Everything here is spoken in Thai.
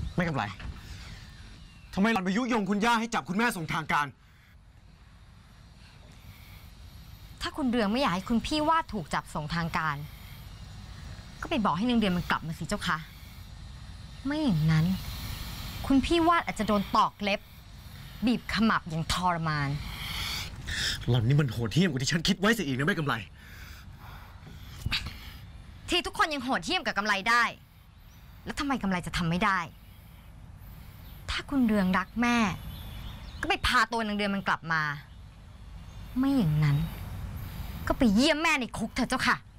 ไม่กำไรทำไมหล่อนไปยุยงคุณย่าให้จับคุณแม่ส่งทางการถ้าคุณเรืองไม่อยากให้คุณพี่วาดถูกจับส่งทางการก็ไปบอกให้นางเดือนมันกลับมาสิเจ้าคะไม่อย่างนั้นคุณพี่วาดอาจจะโดนตอกเล็บบีบขมับอย่างทรมานหล่อนนี่มันโหดเหี้ยมกว่าที่ฉันคิดไว้เสียอีกนะแม่กำไรที่ทุกคนยังโหดเหี้ยมกับกำไรได้แล้วทำไมกำไรจะทำไม่ได้ถ้าคุณเรืองรักแม่ก็ไปพาตัวนางเดือนมันกลับมาไม่อย่างนั้นก็ไปเยี่ยมแม่ในคุกเถอะเจ้าค่ะ